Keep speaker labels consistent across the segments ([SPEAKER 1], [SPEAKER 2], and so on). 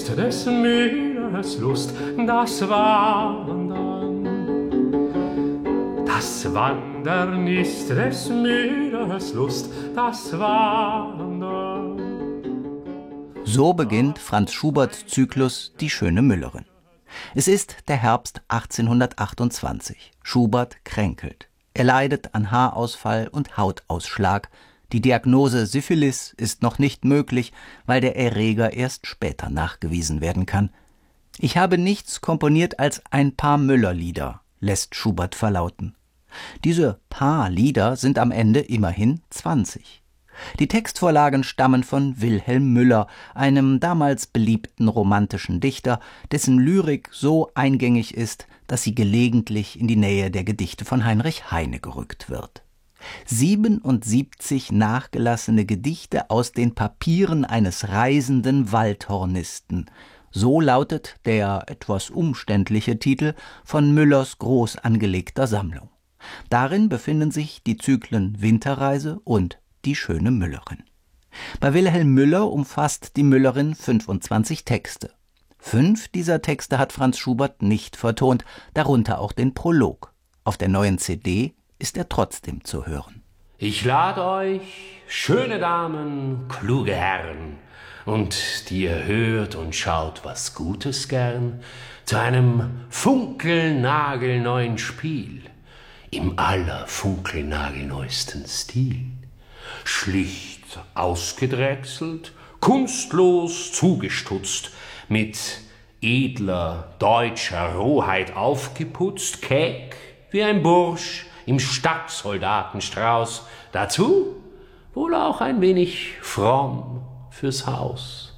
[SPEAKER 1] ist des Müllers Lust, das Wandern. Das Wandern ist des Müllers Lust, das Wandern.
[SPEAKER 2] So beginnt Franz Schuberts Zyklus Die schöne Müllerin. Es ist der Herbst 1828. Schubert kränkelt. Er leidet an Haarausfall und Hautausschlag. Die Diagnose Syphilis ist noch nicht möglich, weil der Erreger erst später nachgewiesen werden kann. Ich habe nichts komponiert als ein paar Müllerlieder, lässt Schubert verlauten. Diese paar Lieder sind am Ende immerhin 20. Die Textvorlagen stammen von Wilhelm Müller, einem damals beliebten romantischen Dichter, dessen Lyrik so eingängig ist, dass sie gelegentlich in die Nähe der Gedichte von Heinrich Heine gerückt wird. 77 nachgelassene Gedichte aus den Papieren eines reisenden Waldhornisten. So lautet der etwas umständliche Titel von Müllers groß angelegter Sammlung. Darin befinden sich die Zyklen Winterreise und Die schöne Müllerin. Bei Wilhelm Müller umfasst die Müllerin 25 Texte. 5 dieser Texte hat Franz Schubert nicht vertont, darunter auch den Prolog. Auf der neuen CD ist er trotzdem zu hören.
[SPEAKER 1] Ich lade euch, schöne Damen, kluge Herren, und die ihr hört und schaut was Gutes gern, zu einem funkelnagelneuen Spiel im allerfunkelnagelneuesten Stil. Schlicht ausgedrechselt, kunstlos zugestutzt, mit edler deutscher Rohheit aufgeputzt, keck wie ein Bursch im Stadtsoldatenstrauß, dazu wohl auch ein wenig fromm fürs Haus.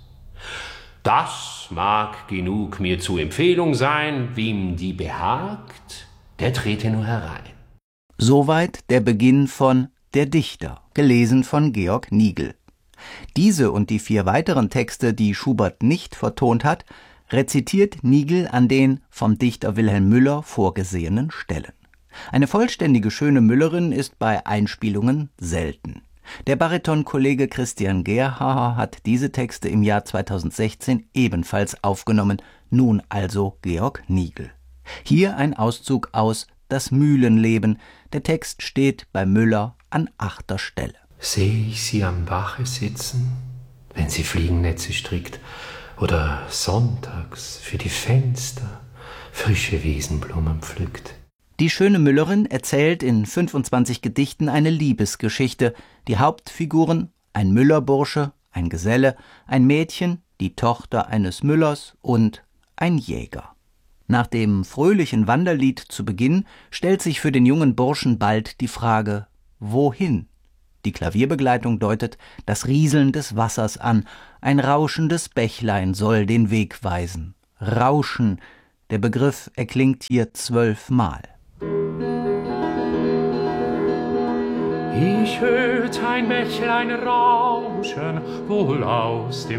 [SPEAKER 1] Das mag genug mir zu Empfehlung sein, wem die behagt, der trete nur herein.
[SPEAKER 2] Soweit der Beginn von Der Dichter, gelesen von Georg Nigel. Diese und die 4 weiteren Texte, die Schubert nicht vertont hat, rezitiert Nigel an den vom Dichter Wilhelm Müller vorgesehenen Stellen. Eine vollständige schöne Müllerin ist bei Einspielungen selten. Der Baritonkollege Christian Gerhaher hat diese Texte im Jahr 2016 ebenfalls aufgenommen, nun also Georg Nigel. Hier ein Auszug aus Das Mühlenleben. Der Text steht bei Müller an 8. Stelle.
[SPEAKER 1] Sehe ich sie am Bache sitzen, wenn sie Fliegennetze strickt, oder sonntags für die Fenster frische Wiesenblumen pflückt.
[SPEAKER 2] Die schöne Müllerin erzählt in 25 Gedichten eine Liebesgeschichte. Die Hauptfiguren: ein Müllerbursche, ein Geselle, ein Mädchen, die Tochter eines Müllers und ein Jäger. Nach dem fröhlichen Wanderlied zu Beginn stellt sich für den jungen Burschen bald die Frage: Wohin? Die Klavierbegleitung deutet das Rieseln des Wassers an. Ein rauschendes Bächlein soll den Weg weisen. Rauschen, der Begriff erklingt hier 12 Mal.
[SPEAKER 1] Ich hört ein Bächlein rauschen, wohl aus dem